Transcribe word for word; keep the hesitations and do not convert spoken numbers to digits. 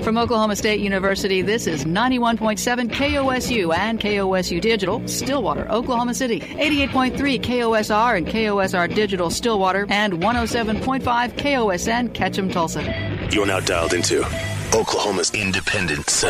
From Oklahoma State University, this is ninety-one point seven K O S U and K O S U Digital, Stillwater, Oklahoma City. eighty-eight point three K O S R and K O S R Digital, Stillwater. And one oh seven point five K O S N, Ketchum, Tulsa. You're now dialed into Oklahoma's independent